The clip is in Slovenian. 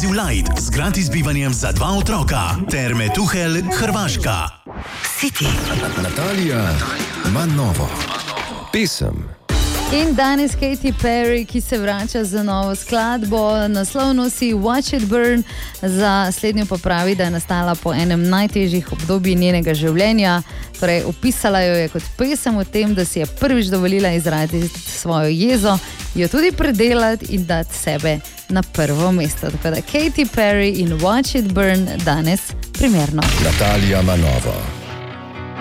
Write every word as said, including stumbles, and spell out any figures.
Ekskluziv Light z gratis bivanjem za dva otroka. Terme Tuhelj, Hrvaška. City. Natalija ima novo pesem. In danes Katy Perry, ki se vrača za novo skladbo. Naslov nosi Watch It Burn, za slednjo pa pravi, da je nastala po enem najtežjih obdobij njenega življenja. Torej, opisala jo je kot pesem o tem, da si je prvič dovolila izraziti svojo jezo, jo tudi predelati in dati sebe na prvo mesto. Tako da Katy Perry in Watch It Burn danes primerno. Natalija ima novo.